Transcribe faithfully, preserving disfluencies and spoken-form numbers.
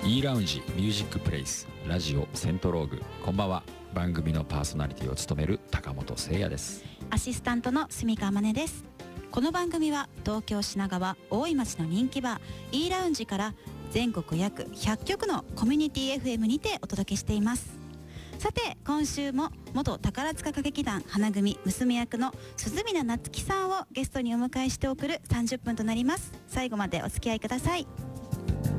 E ラウンジミュージックプレイスラジオセントローグ、こんばんは。番組のパーソナリティを務める高本誠也です。 アシスタントの住川真音です。この番組は東京品川大井町の人気バー E ラウンジから全国約ひゃっきょくのコミュニティ エフエム にてお届けしています。さて今週も元宝塚歌劇団花組娘役の鈴宮夏樹さんをゲストにお迎えして送るさんじゅっぷんとなります。最後までお付き合いください。